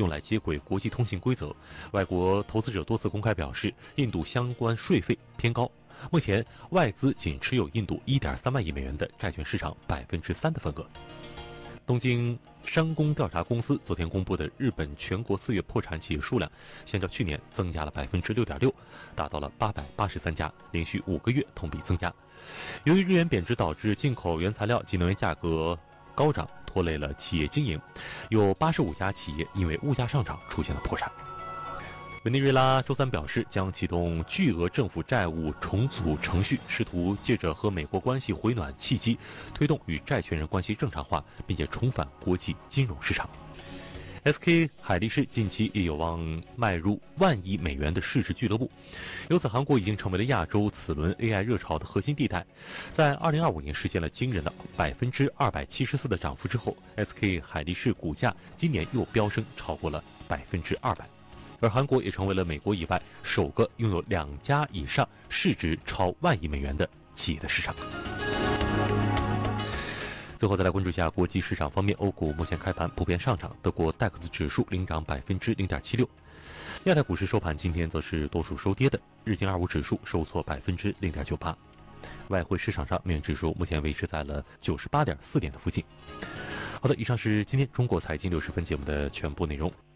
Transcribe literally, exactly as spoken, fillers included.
用来接轨国际通信规则。外国投资者多次公开表示，印度相关税费偏高。目前，外资仅持有印度 一点三万亿美元的债券市场百分之三的份额。东京商工调查公司昨天公布的日本全国四月破产企业数量，相较去年增加了百分之六点六，达到了八百八十三家，连续五个月同比增加。由于日元贬值导致进口原材料及能源价格高涨，拖累了企业经营，有八十五家企业因为物价上涨出现了破产。委内瑞拉周三表示，将启动巨额政府债务重组程序，试图借着和美国关系回暖契机，推动与债权人关系正常化，并且重返国际金融市场。S K 海力士近期也有望迈入万亿美元的市值俱乐部，由此韩国已经成为了亚洲此轮 A I 热潮的核心地带。在二零二五年实现了惊人的百分之二百七十四的涨幅之后 ，S K 海力士股价今年又飙升超过了百分之二百。而韩国也成为了美国以外首个拥有两家以上市值超万亿美元的企业的市场。最后再来关注一下国际市场方面，欧股目前开盘普遍上涨，德国戴克斯指数领涨百分之零点七六。亚太股市收盘今天则是多数收跌的，日经二五指数收挫百分之零点九八。外汇市场上，美元指数目前维持在了九十八点四点的附近。好的，以上是今天中国财经六十分节目的全部内容。